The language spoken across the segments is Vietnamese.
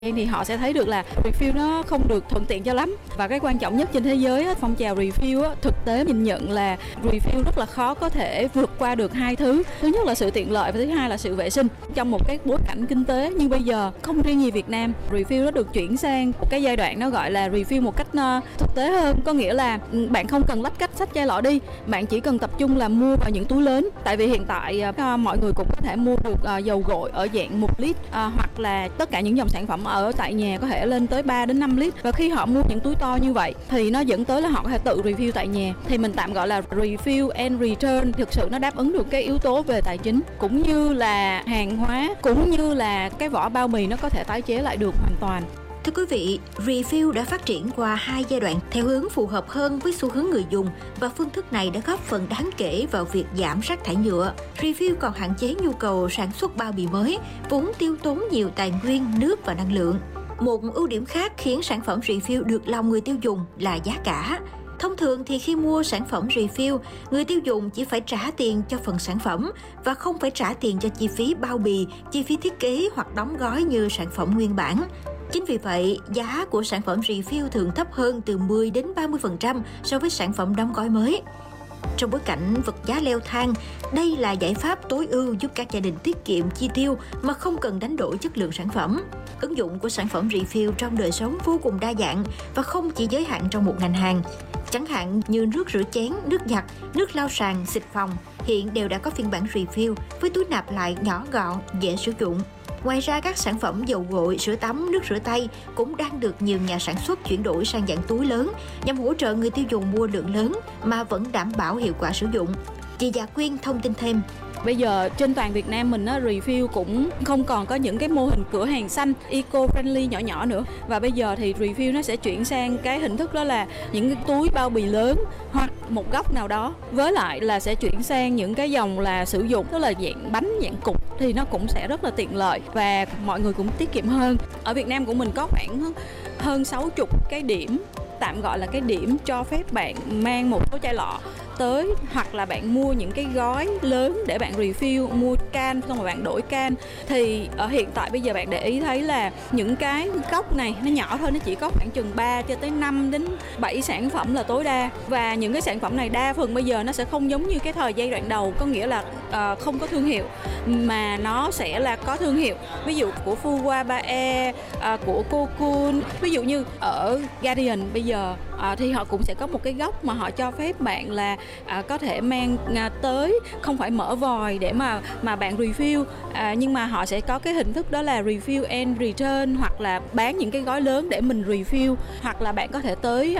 thì họ sẽ thấy được là refill nó không được thuận tiện cho lắm. Và cái quan trọng nhất trên thế giới, phong trào refill, thực tế nhìn nhận là refill rất là khó có thể vượt qua được hai thứ. Thứ nhất là sự tiện lợi và thứ hai là sự vệ sinh. Trong một cái bối cảnh kinh tế như bây giờ, không riêng gì Việt Nam, refill nó được chuyển sang một cái giai đoạn nó gọi là refill một cách thực tế hơn. Có nghĩa là bạn không cần lách cách xách chai lọ đi, bạn chỉ cần tập trung là mua vào những túi lớn. Tại vì hiện tại mọi người cũng có thể mua được dầu gội ở dạng 1 lít, hoặc là tất cả những dòng sản phẩm ở tại nhà có thể lên tới 3 đến 5 lít. Và khi họ mua những túi to như vậy thì nó dẫn tới là họ có thể tự refill tại nhà. Thì mình tạm gọi là refill and return. Thực sự nó đáp ứng được cái yếu tố về tài chính, cũng như là hàng hóa, cũng như là cái vỏ bao bì nó có thể tái chế lại được hoàn toàn. Thưa quý vị, refill đã phát triển qua 2 giai đoạn theo hướng phù hợp hơn với xu hướng người dùng, và phương thức này đã góp phần đáng kể vào việc giảm rác thải nhựa. Refill còn hạn chế nhu cầu sản xuất bao bì mới, vốn tiêu tốn nhiều tài nguyên, nước và năng lượng. Một ưu điểm khác khiến sản phẩm refill được lòng người tiêu dùng là giá cả. Thông thường thì khi mua sản phẩm refill, người tiêu dùng chỉ phải trả tiền cho phần sản phẩm và không phải trả tiền cho chi phí bao bì, chi phí thiết kế hoặc đóng gói như sản phẩm nguyên bản. Chính vì vậy, giá của sản phẩm refill thường thấp hơn từ 10 đến 30% so với sản phẩm đóng gói mới. Trong bối cảnh vật giá leo thang, đây là giải pháp tối ưu giúp các gia đình tiết kiệm chi tiêu mà không cần đánh đổi chất lượng sản phẩm. Ứng dụng của sản phẩm refill trong đời sống vô cùng đa dạng và không chỉ giới hạn trong một ngành hàng. Chẳng hạn như nước rửa chén, nước giặt, nước lau sàn, xịt phòng hiện đều đã có phiên bản refill với túi nạp lại nhỏ gọn, dễ sử dụng. Ngoài ra, các sản phẩm dầu gội, sữa tắm, nước rửa tay cũng đang được nhiều nhà sản xuất chuyển đổi sang dạng túi lớn nhằm hỗ trợ người tiêu dùng mua lượng lớn mà vẫn đảm bảo hiệu quả sử dụng. Chị Dạ Quyên thông tin thêm. Bây giờ trên toàn Việt Nam mình refill cũng không còn có những cái mô hình cửa hàng xanh eco-friendly nhỏ nhỏ nữa. Và bây giờ thì refill nó sẽ chuyển sang cái hình thức đó là những cái túi bao bì lớn hoặc một góc nào đó. Với lại là sẽ chuyển sang những cái dòng là sử dụng, tức là dạng bánh, dạng cục, thì nó cũng sẽ rất là tiện lợi và mọi người cũng tiết kiệm hơn. Ở Việt Nam của mình có khoảng hơn 60 cái điểm, tạm gọi là cái điểm cho phép bạn mang một số chai lọ tới, hoặc là bạn mua những cái gói lớn để bạn refill, mua can xong rồi bạn đổi can. Thì ở hiện tại bây giờ bạn để ý thấy là những cái cốc này nó nhỏ thôi, nó chỉ có khoảng chừng 3 cho tới 5 đến 7 sản phẩm là tối đa. Và những cái sản phẩm này đa phần bây giờ nó sẽ không giống như cái thời giai đoạn đầu, có nghĩa là không có thương hiệu mà nó sẽ là có thương hiệu. Ví dụ của Fuwa Bae, của Cocoon. Ví dụ như ở Guardian bây giờ thì họ cũng sẽ có một cái góc mà họ cho phép bạn là có thể mang tới, không phải mở vòi để mà bạn refill, nhưng mà họ sẽ có cái hình thức đó là refill and return, hoặc là bán những cái gói lớn để mình refill, hoặc là bạn có thể tới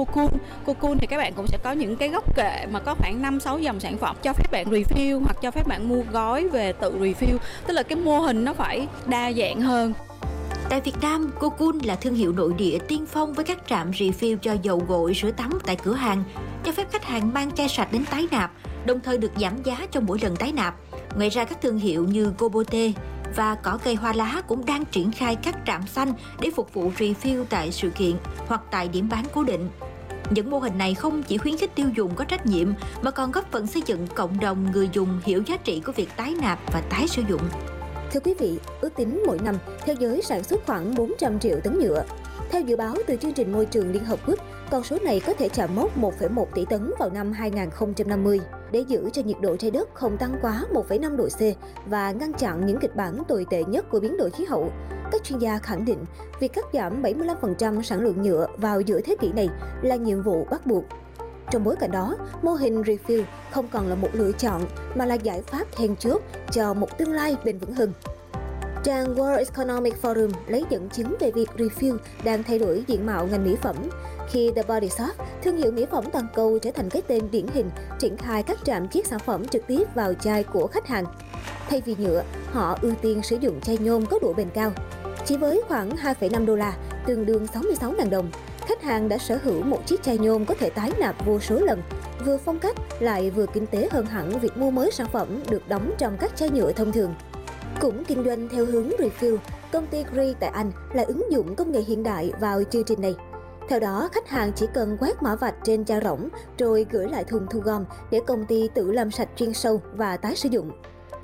Cocoon thì các bạn cũng sẽ có những cái góc kệ mà có khoảng 5-6 dòng sản phẩm cho phép bạn refill, hoặc cho phép bạn mua gói về tự refill. Tức là cái mô hình nó phải đa dạng hơn. Tại Việt Nam, Cocoon là thương hiệu nội địa tiên phong với các trạm refill cho dầu gội, sữa tắm tại cửa hàng, cho phép khách hàng mang chai sạch đến tái nạp, đồng thời được giảm giá cho mỗi lần tái nạp. Ngoài ra, các thương hiệu như Gobote và cỏ cây hoa lá cũng đang triển khai các trạm xanh để phục vụ refill tại sự kiện hoặc tại điểm bán cố định. Những mô hình này không chỉ khuyến khích tiêu dùng có trách nhiệm mà còn góp phần xây dựng cộng đồng người dùng hiểu giá trị của việc tái nạp và tái sử dụng. Thưa quý vị, ước tính mỗi năm, thế giới sản xuất khoảng 400 triệu tấn nhựa. Theo dự báo từ chương trình môi trường Liên Hợp Quốc, con số này có thể chạm mốc 1,1 tỷ tấn vào năm 2050. Để giữ cho nhiệt độ trái đất không tăng quá 1,5 độ C và ngăn chặn những kịch bản tồi tệ nhất của biến đổi khí hậu, các chuyên gia khẳng định việc cắt giảm 75% sản lượng nhựa vào giữa thế kỷ này là nhiệm vụ bắt buộc. Trong bối cảnh đó, mô hình refill không còn là một lựa chọn mà là giải pháp then chốt cho một tương lai bền vững hơn. Trang World Economic Forum lấy dẫn chứng về việc refill đang thay đổi diện mạo ngành mỹ phẩm, khi The Body Shop, thương hiệu mỹ phẩm toàn cầu trở thành cái tên điển hình triển khai các trạm chiết sản phẩm trực tiếp vào chai của khách hàng. Thay vì nhựa, họ ưu tiên sử dụng chai nhôm có độ bền cao. Chỉ với khoảng 2,5 đô la, tương đương 66.000 đồng, khách hàng đã sở hữu một chiếc chai nhôm có thể tái nạp vô số lần, vừa phong cách lại vừa kinh tế hơn hẳn việc mua mới sản phẩm được đóng trong các chai nhựa thông thường. Cũng kinh doanh theo hướng refill, công ty Grey tại Anh là ứng dụng công nghệ hiện đại vào chương trình này. Theo đó, khách hàng chỉ cần quét mã vạch trên chai rỗng rồi gửi lại thùng thu gom để công ty tự làm sạch chuyên sâu và tái sử dụng.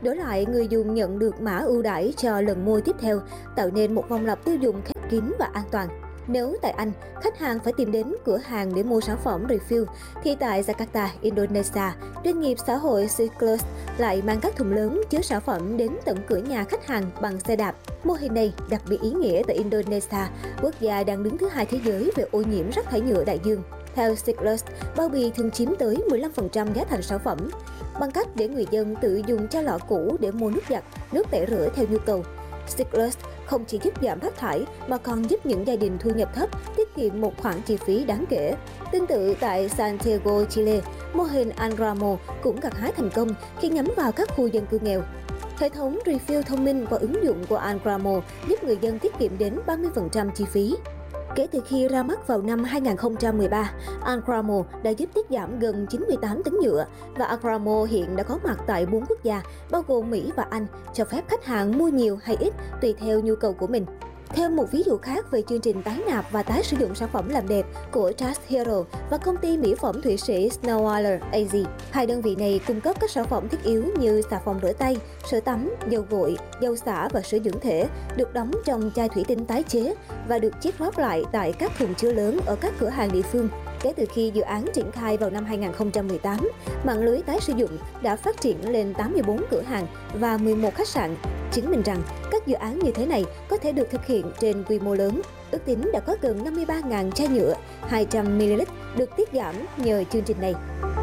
Đổi lại, người dùng nhận được mã ưu đãi cho lần mua tiếp theo, tạo nên một vòng lặp tiêu dùng khép kín và an toàn. Nếu tại Anh, khách hàng phải tìm đến cửa hàng để mua sản phẩm refill, thì tại Jakarta, Indonesia, doanh nghiệp xã hội Cyclus lại mang các thùng lớn chứa sản phẩm đến tận cửa nhà khách hàng bằng xe đạp. Mô hình này đặc biệt ý nghĩa tại Indonesia, quốc gia đang đứng thứ 2 thế giới về ô nhiễm rác thải nhựa đại dương. Theo Cyclus, bao bì thường chiếm tới 15% giá thành sản phẩm, bằng cách để người dân tự dùng chai lọ cũ để mua nước giặt, nước tẩy rửa theo nhu cầu. Cyclus không chỉ giúp giảm rác thải mà còn giúp những gia đình thu nhập thấp tiết kiệm một khoản chi phí đáng kể. Tương tự tại Santiago, Chile, mô hình Angramo cũng gặt hái thành công khi nhắm vào các khu dân cư nghèo. Hệ thống refill thông minh và ứng dụng của Angramo giúp người dân tiết kiệm đến 30% chi phí. Kể từ khi ra mắt vào năm 2013, Angramo đã giúp tiết giảm gần 98 tấn nhựa và Angramo hiện đã có mặt tại 4 quốc gia, bao gồm Mỹ và Anh, cho phép khách hàng mua nhiều hay ít tùy theo nhu cầu của mình. Theo một ví dụ khác về chương trình tái nạp và tái sử dụng sản phẩm làm đẹp của Just Hero và công ty mỹ phẩm Thụy Sĩ Snowwaller AZ, hai đơn vị này cung cấp các sản phẩm thiết yếu như xà phòng rửa tay, sữa tắm, dầu gội, dầu xả và sữa dưỡng thể, được đóng trong chai thủy tinh tái chế và được chiết rót lại tại các thùng chứa lớn ở các cửa hàng địa phương. Kể từ khi dự án triển khai vào năm 2018, mạng lưới tái sử dụng đã phát triển lên 84 cửa hàng và 11 khách sạn, chứng minh rằng các dự án như thế này có thể được thực hiện trên quy mô lớn. Ước tính đã có gần 53.000 chai nhựa 200ml được tiết giảm nhờ chương trình này.